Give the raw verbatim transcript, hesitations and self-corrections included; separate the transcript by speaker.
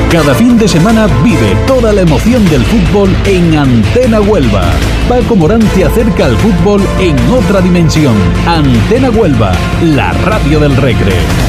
Speaker 1: Cada fin de semana vive toda la emoción del fútbol en Antena Huelva. Paco Morán te acerca al fútbol en otra dimensión. Antena Huelva, la radio del Recre.